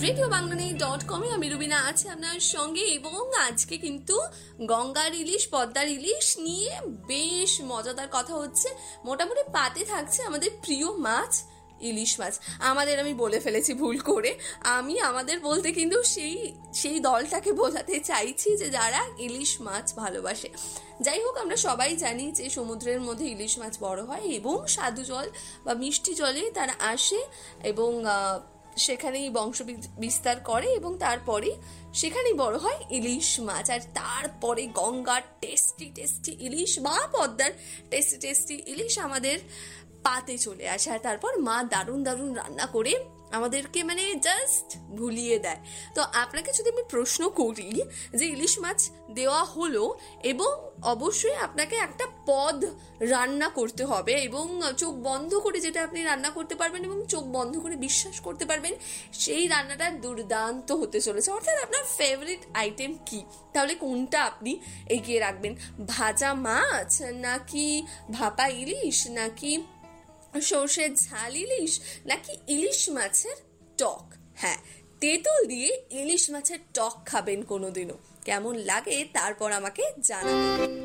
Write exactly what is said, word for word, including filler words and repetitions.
Radio বাংলানি dot কমে আমি রুবিনা আছি আপনার সঙ্গে। এবং আজকে কিন্তু গঙ্গার ইলিশ, পদ্মার ইলিশ নিয়ে বেশ মজাদার কথা হচ্ছে। মোটামুটি পাতে থাকছে আমাদের প্রিয় মাছ ইলিশ মাছ। আমাদের আমি বলে ফেলেছি ভুল করে, আমি আমাদের বলতে কিন্তু সেই সেই দলটাকে বোঝাতে চাইছি যে যারা ইলিশ মাছ ভালোবাসে। যাই হোক, আমরা সবাই জানি যে সমুদ্রের মধ্যে ইলিশ মাছ বড় হয় এবং স্বাদু জল বা মিষ্টি জলে তারা আসে এবং সেখানেই বংশ বিস্তার করে এবং তারপরে সেখানেই বড় হয় ইলিশ মাছ। আর তারপরে গঙ্গার টেস্টি টেস্টি ইলিশ বা পদ্মার টেস্টি টেস্টি ইলিশ আমাদের পাতে চলে আসে। আর তারপর মা দারুণ দারুণ রান্না করে আমাদেরকে মানে জাস্ট ভুলিয়ে দেয়। তো আপনাকে যদি আমি প্রশ্ন করি যে ইলিশ মাছ দেওয়া হলো এবং অবশ্যই আপনাকে একটা পদ রান্না করতে হবে এবং চোখ বন্ধ করে যেটা আপনি রান্না করতে পারবেন এবং চোখ বন্ধ করে বিশ্বাস করতে পারবেন সেই রান্নাটা দুর্দান্ত হতে চলেছে, অর্থাৎ আপনার ফেভারিট আইটেম কি, তাহলে কোনটা আপনি এগিয়ে রাখবেন? ভাজা মাছ নাকি ভাপা ইলিশ নাকি সর্ষের ঝাল ইলিশ নাকি ইলিশ মাছের টক? হ্যাঁ, তেঁতুল দিয়ে ইলিশ মাছের টক খাবেন কোনোদিনও? কেমন লাগে তারপর আমাকে জানাবেন।